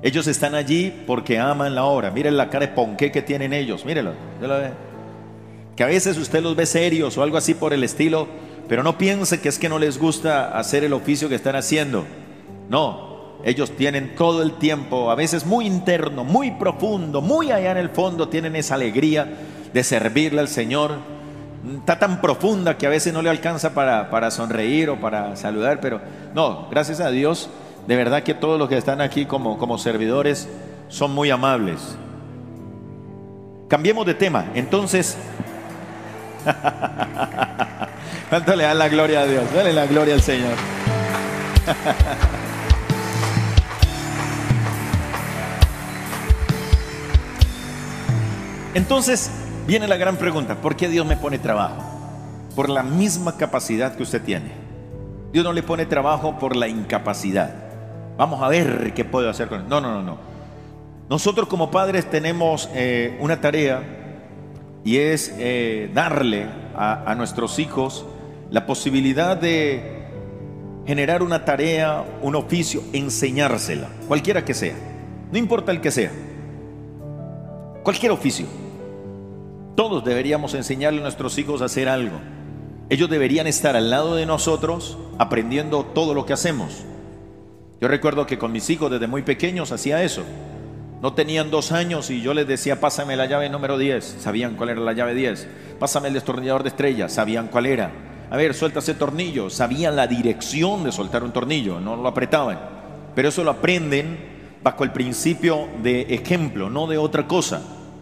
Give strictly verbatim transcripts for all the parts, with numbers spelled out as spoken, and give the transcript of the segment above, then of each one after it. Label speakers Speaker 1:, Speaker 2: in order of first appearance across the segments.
Speaker 1: Ellos están allí porque aman la obra. Miren la cara de ponqué que tienen ellos, mírenlo. Que a veces usted los ve serios o algo así por el estilo, pero no piense que es que no les gusta hacer el oficio que están haciendo. No, ellos tienen todo el tiempo, a veces muy interno, muy profundo, muy allá en el fondo, tienen esa alegría de servirle al Señor. Está tan profunda que a veces no le alcanza para, para sonreír o para saludar, pero no, gracias a Dios, de verdad que todos los que están aquí como, como servidores son muy amables. Cambiemos de tema, entonces. ¿Cuánto le dan la gloria a Dios? Dale la gloria al Señor. Entonces viene la gran pregunta: ¿por qué Dios me pone trabajo? Por la misma capacidad que usted tiene. Dios no le pone trabajo por la incapacidad. Vamos a ver qué puedo hacer con él. No, no, no, no. Nosotros como padres tenemos eh, una tarea, y es eh, darle a, a nuestros hijos la posibilidad de generar una tarea, un oficio, enseñársela, cualquiera que sea, no importa el que sea, cualquier oficio. Todos deberíamos enseñarle a nuestros hijos a hacer algo. Ellos deberían estar al lado de nosotros aprendiendo todo lo que hacemos. Yo recuerdo que con mis hijos desde muy pequeños hacía eso. No tenían dos años y yo les decía: pásame la llave número diez. Sabían cuál era la llave diez. Pásame el destornillador de estrella. Sabían cuál era. A ver, suelta ese tornillo. Sabían la dirección de soltar un tornillo. No lo apretaban. Pero eso lo aprenden bajo el principio de ejemplo, no de otra cosa.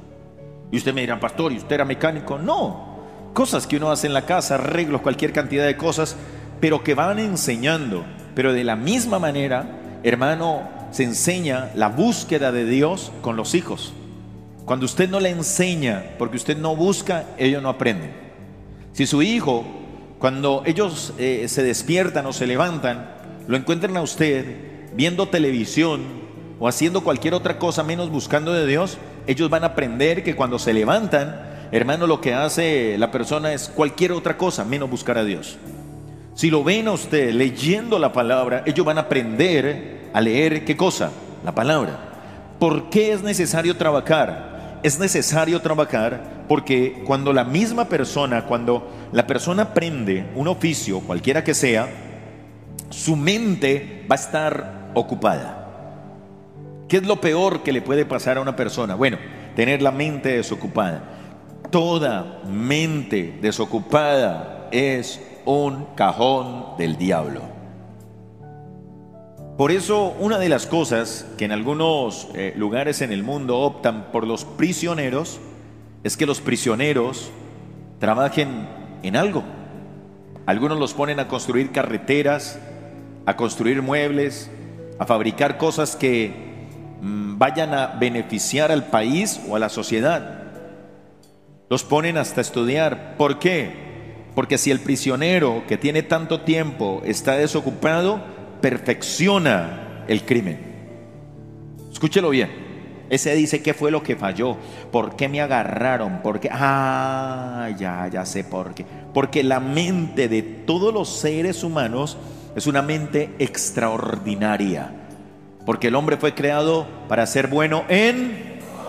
Speaker 1: Y usted me dirá: pastor, ¿y usted era mecánico? No. Cosas que uno hace en la casa, arreglos, cualquier cantidad de cosas, pero que van enseñando. Pero de la misma manera, hermano, se enseña la búsqueda de Dios con los hijos. Cuando usted no le enseña, porque usted no busca, ellos no aprenden. Si su hijo, cuando ellos eh, se despiertan o se levantan, lo encuentran a usted viendo televisión o haciendo cualquier otra cosa menos buscando de Dios, ellos van a aprender que cuando se levantan, hermano, lo que hace la persona es cualquier otra cosa menos buscar a Dios. Si lo ven a usted leyendo la palabra, ellos van a aprender a leer ¿qué cosa? La palabra. ¿Por qué es necesario trabajar? Es necesario trabajar porque cuando la misma persona, cuando la persona aprende un oficio, cualquiera que sea, su mente va a estar ocupada. ¿Qué es lo peor que le puede pasar a una persona? Bueno, tener la mente desocupada. Toda mente desocupada es un cajón del diablo. Por eso, una de las cosas que en algunos eh, lugares en el mundo optan por los prisioneros es que los prisioneros trabajen en algo. Algunos los ponen a construir carreteras, a construir muebles, a fabricar cosas que mmm, vayan a beneficiar al país o a la sociedad. Los ponen hasta estudiar. ¿Por qué? Porque si el prisionero que tiene tanto tiempo está desocupado, perfecciona el crimen. Escúchelo bien. Ese dice: ¿qué fue lo que falló? ¿Por qué me agarraron? ¿Por qué? Ah, ya, ya sé por qué. Porque la mente de todos los seres humanos es una mente extraordinaria. Porque el hombre fue creado para ser bueno en...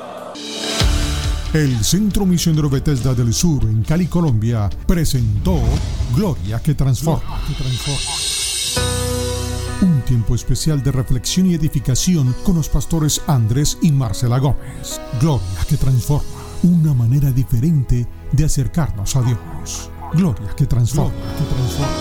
Speaker 2: El Centro Misionero Bethesda del Sur en Cali, Colombia, presentó Gloria que Transforma. Un tiempo especial de reflexión y edificación con los pastores Andrés y Marcela Gómez. Gloria que Transforma. Una manera diferente de acercarnos a Dios. Gloria que Transforma. Gloria que transforma.